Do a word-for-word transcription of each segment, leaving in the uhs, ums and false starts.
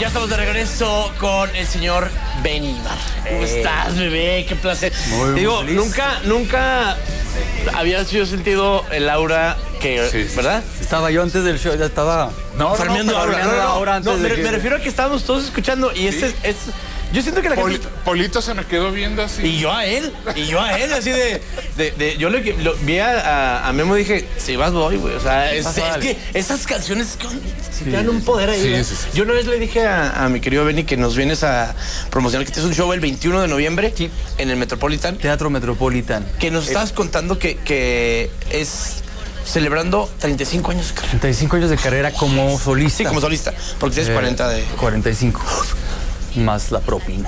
Ya estamos de regreso con el señor Benny Ibarra. ¿Cómo Eh. estás, bebé? Qué placer. Muy, muy Digo, feliz. nunca, nunca había sido sentido el aura que, Sí, sí. ¿verdad? Estaba yo antes del show, ya estaba. No, Farmeando no, aura. farmeando No, no, aura no, antes no, de me, que- me refiero a que estábamos todos escuchando y este Sí. es... Yo siento que la Poli- gente... Polito se me quedó viendo así. Y yo a él, y yo a él, así de... de, de- yo le, lo, vi a, a, a Memo y dije, si vas voy, güey. O sea, es, Vas, es vale. que esas canciones con, si Sí, te dan un sí, poder ahí. sí, ¿eh? sí, sí. Yo una vez le dije a, a mi querido Benny que nos vienes a promocionar, que tienes un show el veintiuno de noviembre Sí. en el Metropolitan, Teatro Metropolitan. que nos estabas contando que, que es celebrando treinta y cinco años de carrera. treinta y cinco años de carrera como solista. Sí, como solista, porque tienes Eh, cuarenta de... cuarenta y cinco. Más la propina.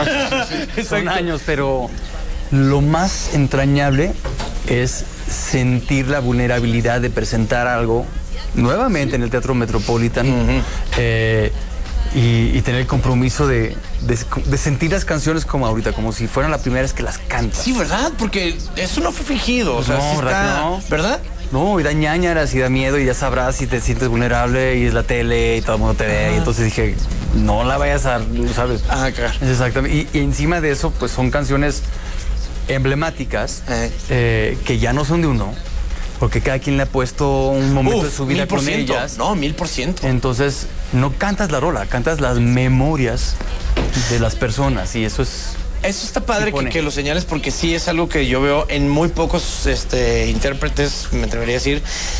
Son años, pero lo más entrañable es sentir la vulnerabilidad de presentar algo nuevamente en el Teatro Metropolitan. eh, y, y tener el compromiso de, de, de sentir las canciones como ahorita, como si fueran la primera vez que las cantas. Sí, ¿verdad? Porque eso no fue fingido. O sea, No, sí ¿verdad está... que no? ¿Verdad? No, y da ñañaras y da miedo y ya sabrás si te sientes vulnerable y es la tele y todo el mundo te ve. Y entonces dije, no la vayas a, ¿sabes? Ah, cagar. Exactamente. Y, y encima de eso, pues son canciones emblemáticas Eh. eh, que ya no son de uno, porque cada quien le ha puesto un momento de Uf, su vida mil por con ciento. ellas. No, mil por ciento. Entonces, no cantas la rola, cantas las memorias de las personas y eso es... Eso está padre Sí que, pone. que lo señales porque sí es algo que yo veo en muy pocos este, intérpretes, me atrevería a decir,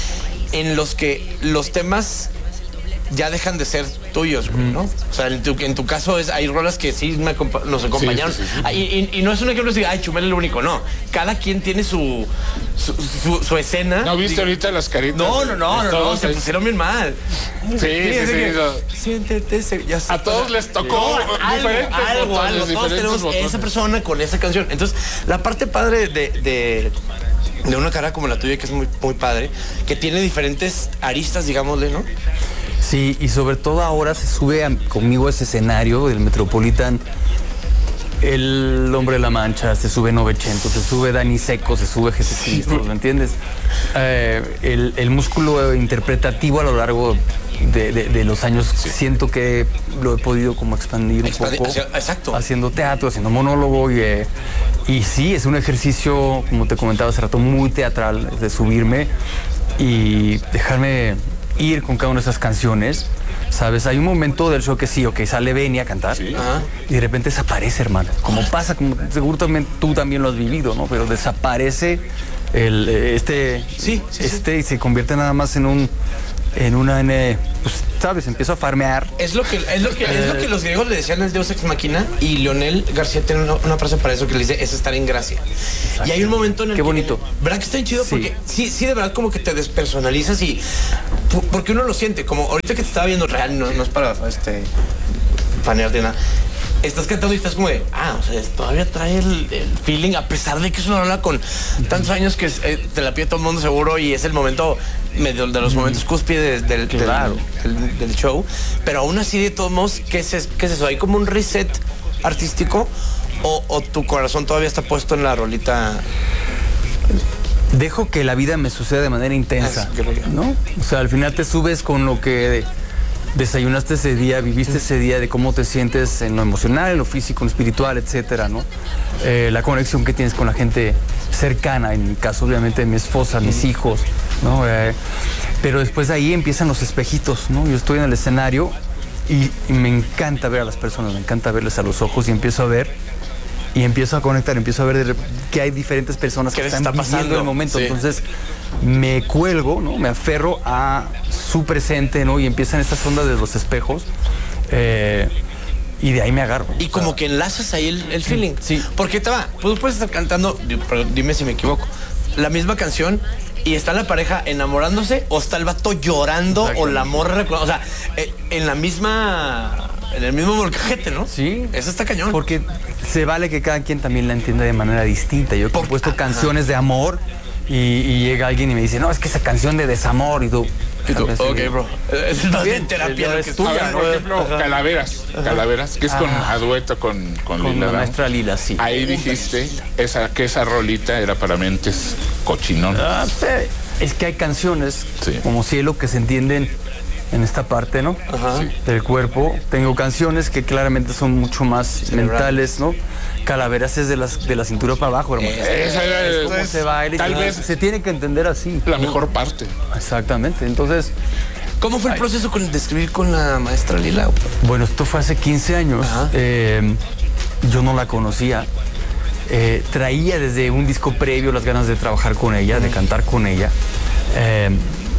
en los que los temas ya dejan de ser tuyos, güey, ¿no? O sea, en tu, en tu caso es, hay rolas que sí me acompa- nos acompañaron. Sí, sí, sí. Ah, Y, y- y no es un ejemplo de decir, ay, Chumel es el único, no. Cada quien tiene su, su, su- su escena. ¿No viste Digo, ahorita las caritas? No, no, no, no, no, Todos se ahí. pusieron bien mal. Sí, sí, así sí, que, no. Siéntete, se- ya sé. A todos les tocó No, algo, diferentes algo, botones, algo. Todos diferentes tenemos botones. esa persona con esa canción. Entonces, la parte padre de, de, de una carrera como la tuya, que es muy, muy padre, que tiene diferentes aristas, digámosle, ¿no? Sí, y sobre todo ahora se sube a- conmigo a ese escenario del Metropolitan el Hombre de la Mancha, se sube Novecento, se sube Dani Seco, se sube Jesucristo, ¿lo entiendes? Eh, el, el músculo interpretativo a lo largo de, de- de los años siento que lo he podido como expandir un Expandi- poco. hacia- exacto. Haciendo teatro, haciendo monólogo y, eh, y sí, es un ejercicio, como te comentaba hace rato, muy teatral, de subirme y dejarme ir con cada una de esas canciones. ¿Sabes? Hay un momento del show que sí, ok, sale Benny a cantar Ajá. y de repente desaparece, hermano. Como pasa, como seguro también tú también lo has vivido, ¿no? Pero desaparece el, eh, este, Sí, sí, este y se convierte nada más en un, en una, en, eh, pues, ¿sabes? Empiezo a farmear. Es lo que, es lo que, es lo que los griegos le decían al Deus Ex Machina, y Leonel García tiene una, una frase para eso que le dice, es estar en gracia. Y hay un momento en el Qué que... bonito. ¿Verdad que está bien chido? Sí. Porque sí, sí, de verdad como que te despersonalizas y... pu- Porque uno lo siente, como ahorita que te estaba viendo real, no, no es para este fanearte nada. Estás cantando y estás como de, ah, o sea, todavía trae el, el feeling, a pesar de que es una rola con tantos años que es, eh, te la pide todo el mundo seguro y es el momento, medio de los momentos cúspides del, del, Claro. del, del show. Pero aún así, de todos modos, ¿qué es, es- qué es eso? ¿Hay como un reset artístico o, o tu corazón todavía está puesto en la rolita? Dejo que la vida me suceda de manera intensa, Ah, sí, creo yo. ¿no? O sea, al final te subes con lo que desayunaste ese día, viviste ese día, de cómo te sientes en lo emocional, en lo físico, en lo espiritual, etcétera, ¿no? Eh, la conexión que tienes con la gente cercana, en mi caso, obviamente, mi esposa, mis hijos, ¿no? Eh, pero después de ahí empiezan los espejitos, ¿no? Yo estoy en el escenario y, y me encanta ver a las personas, me encanta verles a los ojos y empiezo a ver y empiezo a conectar, empiezo a ver de rep- que hay diferentes personas ¿Qué que les están está viviendo pasando? el momento. Sí. Entonces me cuelgo, ¿no? Me aferro a su presente, ¿no? Y empiezan estas ondas de los espejos eh, y de ahí me agarro. Y O como sea, que enlazas ahí el, el feeling. Sí. Porque te va, tú puedes estar cantando, di- pero dime si me equivoco, la misma canción y está la pareja enamorándose o está el vato llorando o Exacto. la morra, recla- o sea, eh, en la misma, en el mismo molcajete, ¿no? Sí. Eso está cañón. Porque se vale que cada quien también la entienda de manera distinta. Yo he Por- compuesto ajá. canciones de amor y, y llega alguien y me dice, no, es que esa canción de desamor y tú... Y tú, ¿sabes? ok, bro. Es más bien, bien terapia ya lo es que tuya, Ahora, estudias, por ¿no? ejemplo, Calaveras, Calaveras, que es con Ah. a dueto con, con, Con Lila la Downs. maestra Lila, sí. Ahí dijiste esa, que esa rolita era para mentes cochinón. Ah, sí. Es que hay canciones Sí. como Cielo que se entienden en esta parte, ¿no? Ajá. Sí. Del cuerpo. Tengo canciones que claramente son mucho más Cerebrales. mentales, ¿no? Calaveras es de, las, de la cintura para abajo, hermano. Esa era el- ¿Cómo se baila? tal Se- vez se tiene que entender así. la mejor parte. Exactamente. Entonces, ¿Cómo fue el proceso con, de escribir con la maestra Lila? bueno, esto fue hace quince años. Ajá. Eh, yo no la conocía. Eh, traía desde un disco previo las ganas de trabajar con ella, de cantar con ella. Eh,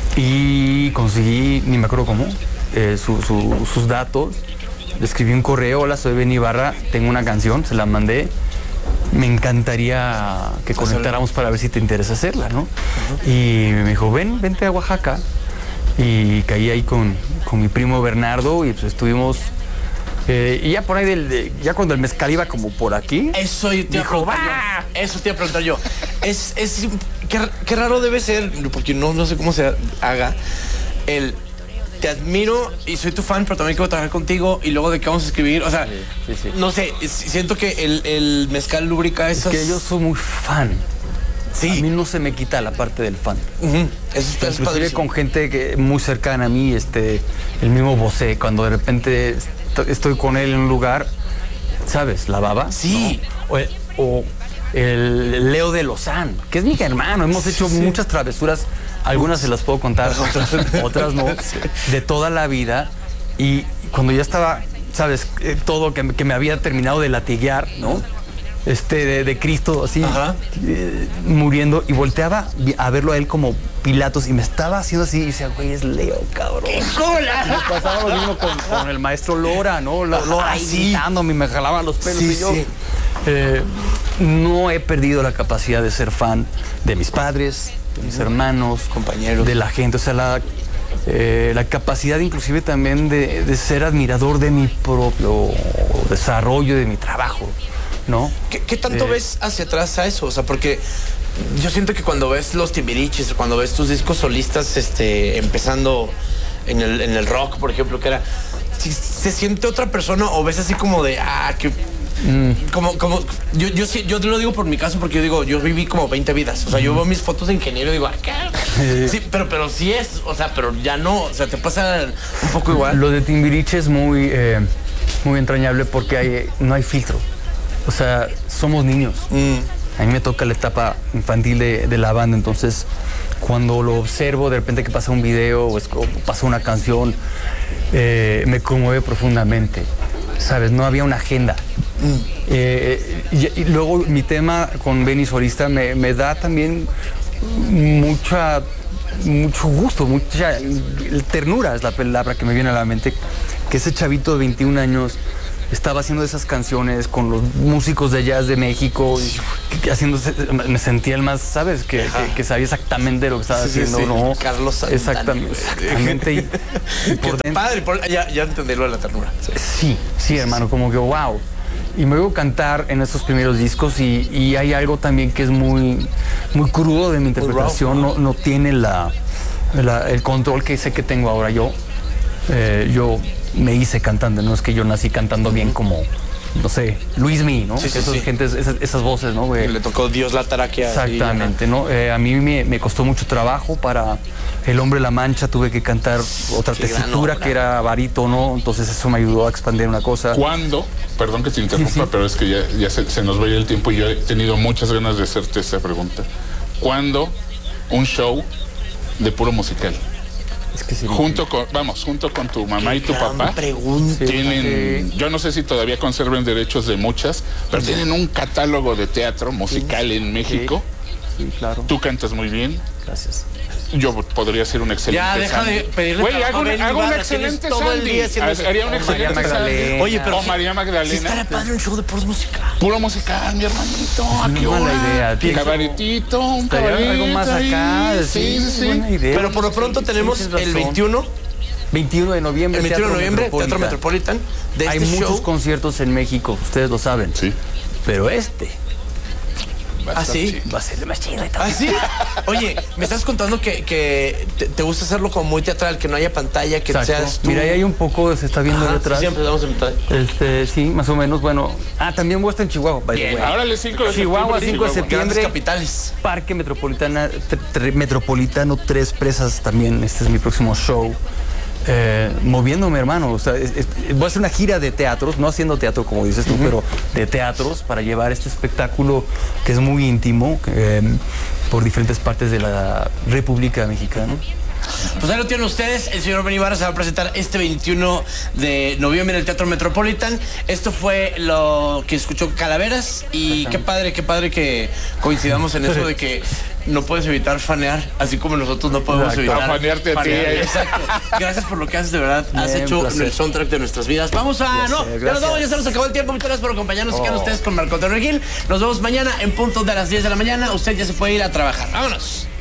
y conseguí, ni me acuerdo cómo, eh, su- su- sus datos. Le escribí un correo: hola, soy Ben Ibarra, tengo una canción, se la mandé. Me encantaría que conectáramos para ver si te interesa hacerla, ¿no? Y me dijo, ven, vente a Oaxaca. Y caí ahí con, con mi primo Bernardo y pues estuvimos... eh, y ya por ahí, del, de- ya cuando el mezcal iba como por aquí... Eso yo te iba a Dijo, preguntar "Va". yo. Eso te iba a preguntar yo. Es, es, qué, qué raro debe ser, porque no, no sé cómo se haga, el te admiro y soy tu fan, pero también quiero trabajar contigo y luego de qué vamos a escribir. O sea, sí, sí. no sé, es- siento que el, el mezcal lubrica Es esas... que yo soy muy fan. Sí. A mí no se me quita la parte del fan. Ujú. Eso está Inclusive padrísimo. con gente que muy cercana a mí, este, el mismo Bosé, cuando de repente est- estoy con él en un lugar, ¿sabes? La baba. Sí. ¿no? O, el, o el Leo de Lozán, que es mi hermano. Hemos hecho muchas travesuras, algunas se las puedo contar, otras no, de toda la vida. Y cuando ya estaba, ¿sabes? Eh, todo que, que me había terminado de latiguear, ¿no? Este, de, de Cristo, así, Ajá. eh, muriendo, y volteaba vi- a verlo a él como Pilatos, y me estaba haciendo así, y decía, güey, es Leo, cabrón. Y me pasaba lo mismo con, con el maestro Lora, ¿no? Lo- Lora ahí sí. gritándome, me jalaba los pelos, Sí, y yo sí. eh, no he perdido la capacidad de ser fan de mis padres, de mis hermanos, Compañeros. de la gente, o sea, la, eh, la capacidad inclusive también de, de ser admirador de mi propio desarrollo, de mi trabajo, ¿no? ¿Qué, qué tanto Eh, ves hacia atrás a eso? O sea, porque yo siento que cuando ves los Timbiriches, cuando ves tus discos solistas, este, empezando en el, en el rock, por ejemplo, que era, si se siente otra persona o ves así como de, ah, que... Como, como, yo, yo, sí- yo te lo digo por mi caso, porque yo digo, yo viví como veinte vidas. O sea, yo veo mis fotos de ingeniero y digo, acá. Sí, pero, pero sí es, o sea, pero ya no, o sea, te pasa un poco igual. Lo de Timbiriche es muy, eh, muy entrañable porque hay, no hay filtro. O sea, somos niños. Mm. A mí me toca la etapa infantil de, de la banda, entonces cuando lo observo, de repente que pasa un video o, es- o pasa una canción, eh, me conmueve profundamente. ¿Sabes? No había una agenda. Eh, y, y luego mi tema con Benny Solista me, me da también mucha, mucho gusto, mucha ternura es la palabra que me viene a la mente, que ese chavito de veintiún años estaba haciendo esas canciones con los músicos de jazz de México, y que haciéndose, me sentía el más, ¿sabes? Que, que, que sabía exactamente lo que estaba Sí, sí, haciendo, sí. ¿no? Carlos Santana, Exactamente, güey. exactamente. Y, y por Qué dentro- padre, por- ya, ya entendí lo de la ternura. Sí, sí, hermano, como que wow. Y me veo cantar en estos primeros discos y, y hay algo también que es muy, muy crudo de mi interpretación. No, no tiene la, la- el control que sé que tengo ahora yo. Eh, yo me hice cantante, no es que yo nací cantando bien como, no sé, Luismi, ¿no? Sí, sí, Esas sí. gentes, esas, esas voces, ¿no? güey? Le tocó Dios la taraquea. Exactamente, ¿no? Eh, a mí me, me costó mucho trabajo para El Hombre La Mancha, tuve que cantar otra Qué gran tesitura obra. que era barítono, entonces eso me ayudó a expandir una cosa. ¿Cuándo? Perdón que te interrumpa, Sí, sí. pero es que ya, ya se, se nos va a ir el tiempo y yo he tenido muchas ganas de hacerte esta pregunta. ¿Cuándo un show de puro musical? Es que sí. Junto con, vamos, junto con tu mamá y tu Gran papá. pregunta. Tienen, yo no sé si todavía conserven derechos de muchas, pero tienen un catálogo de teatro musical en México. Sí, claro. Tú cantas muy bien. Gracias. Yo podría ser un excelente Ya, deja Sandy. de pedirle Güey, trabajo hago, a un- Benny hago un Ibarra, excelente tienes todo el Sandy. día haciendo eso. Haría un O excelente María Magdalena. Sandy. Oye, pero o sí- María Sí Magdalena. estaría padre un show de puros musical. Puro musical, mi hermanito. ¿A no qué es mala hora? idea. Pienso- Cabaretito, un Estaría cabaret algo más ahí. acá. Sí, sí, sí. Buena idea. Pero por lo pronto Sí, tenemos tienes el razón. veintiuno, veintiuno de noviembre. el veintiuno de Teatro noviembre, Teatro Metropolitan. Metropolitan. De Hay este muchos show. conciertos en México, ustedes lo saben. Sí. Pero este Va a ¿Ah, estar sí? chido. va a ser el más chido de ¿Ah, sí? Oye, me estás contando que, que te, te gusta hacerlo como muy teatral, que no haya pantalla, que Exacto. seas tú. Mira, ahí hay un poco, se está viendo Ajá, detrás. sí, siempre damos en pantalla. Este, sí, más o menos. Bueno, ah, también voy a estar en Chihuahua. by the Bien. way. Ahora le cinco de Chihuahua, septiembre, cinco de Chihuahua. septiembre. Grandes capitales. Parque Metropolitana, tre- tre- Metropolitano Tres Presas también. Este es mi próximo show. eh, moviéndome, hermano. O sea, es, es, voy a hacer una gira de teatros, no haciendo teatro como dices tú, uh-huh. pero de teatros para llevar este espectáculo que es muy íntimo eh, por diferentes partes de la República Mexicana. Pues ahí lo tienen ustedes. El señor Benny Barra se va a presentar este veintiuno de noviembre en el Teatro Metropolitan. Esto fue lo que escuchó Calaveras. Y qué padre, qué padre que coincidamos en eso de que no puedes evitar fanear, así como nosotros no podemos Exacto. evitar a fanearte a ti. Exacto. Gracias por lo que haces, de verdad. Bien, has hecho el soundtrack de nuestras vidas. Vamos a... Ya no, sé, ya nos vamos, ya se nos acabó el tiempo. Muchas gracias por acompañarnos. Oh. Se quedan ustedes con Marco Antonio Regil. Nos vemos mañana en punto de las diez de la mañana. Usted ya se puede ir a trabajar. Vámonos.